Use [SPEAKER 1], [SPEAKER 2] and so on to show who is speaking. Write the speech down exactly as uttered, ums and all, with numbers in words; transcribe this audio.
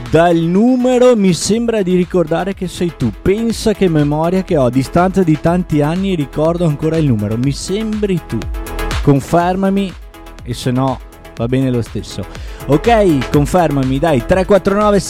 [SPEAKER 1] dal numero mi sembra di ricordare che sei tu. Pensa che memoria che ho, a distanza di tanti anni ricordo ancora il numero. Mi sembri tu. Confermami, e se no va bene lo stesso. Ok, confermami, dai. Tre quattro nove